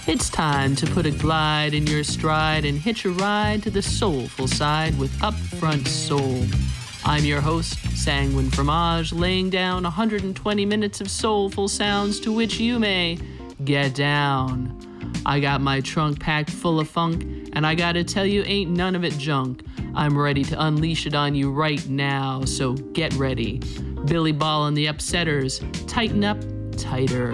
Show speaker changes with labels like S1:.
S1: It's time to put a glide in your stride and hitch a ride to the soulful side with Upfront Soul. I'm your host, Sanguine Fromage, laying down 120 minutes of soulful sounds to which you may get down. I got my trunk packed full of funk, and I gotta tell you, ain't none of it junk. I'm ready to unleash it on you right now, so get ready. Billy Ball and the Upsetters, tighten up tighter.